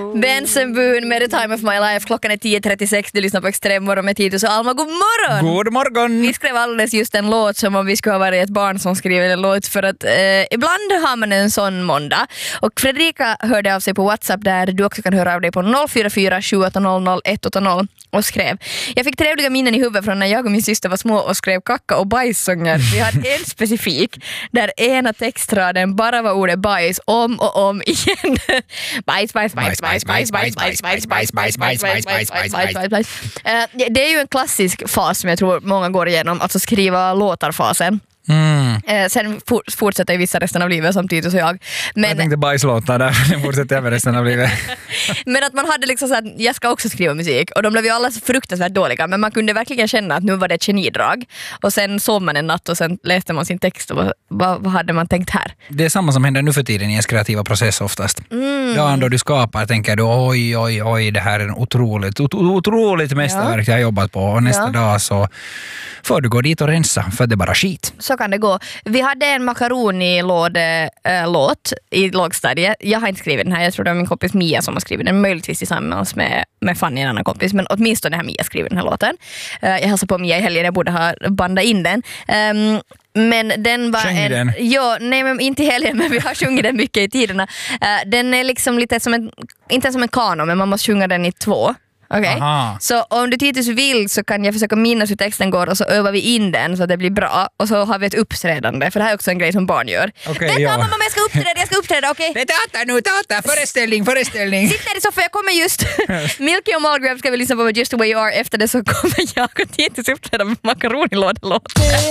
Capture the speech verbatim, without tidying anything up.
Bensenbun med The Time of My Life. Klockan är tio trettiosex. Du lyssnar på Extremmorgon med Titus och Alma. God morgon! God morgon! Vi skrev alldeles just en låt som om vi skulle ha varit ett barn som skriver en låt, för att eh, ibland har man en sån måndag. Och Fredrika hörde av sig på WhatsApp, där du också kan höra av dig på noll fyra fyra sju åtta noll noll ett åtta noll och skrev: jag fick trevliga minnen i huvudet från när jag och min syster var små och skrev kacka- och bajssånger. Vi hade en specifik där ena textraden bara var ordet bajs om och om igen. Bajs, bajs, bajs, bajs, bajs, bajs, bajs, bajs, bajs, bajs, bajs, bajs, bajs, bajs, bajs, bajs, bajs. Det är ju en klassisk fas som jag tror många går igenom, alltså skriva låtarfasen. Mm. Eh, sen for, fortsätter vissa resten av livet, samtidigt som jag. Men, jag tänkte bajslåtar där, den fortsätter jag med resten av livet. Men att man hade liksom så att jag ska också skriva musik, och de blev ju alla så fruktansvärt dåliga, men man kunde verkligen känna att nu var det ett genidrag. Och sen sov man en natt och sen läste man sin text och vad, vad, vad hade man tänkt här? Det är samma som händer nu för tiden i ens kreativa process oftast. Mm. Dagen då du skapar tänker du oj, oj, oj, det här är en otroligt, ot- otroligt mästerverk jag har jobbat på, och nästa Ja. dag så får du gå dit och rensa för det är bara skit. Så kan det gå. Vi hade en makaroni-låt i lågstadiet. Jag har inte skrivit den här, jag tror det var min kompis Mia som har skrivit den, möjligtvis tillsammans med, med Fanny, en annan kompis, men åtminstone har Mia skrivit den här låten. Uh, jag hälsade på Mia i helgen, jag borde ha bandat in den. Um, men den var Sjöng en... den? Ja, nej, men inte i helgen, men vi har sjungit den mycket i tiderna. Uh, den är liksom lite som en, inte som en kanon, men man måste sjunga den i två. Okay. Så om du Titus vill så kan jag försöka minnas hur texten går, och så övar vi in den så att det blir bra, och så har vi ett uppträdande, för det här är också en grej som barn gör. Okay, Vänta ja. mamma, jag ska uppträda, jag ska uppträda, okej? Det är teater nu, teater, föreställning, föreställning. Sitt där i soffan, jag kommer just. Milky och Malgrave ska vi lyssna på Just the way you are. Efter det så kommer jag och Titus uppträda med makaronilåda-låt.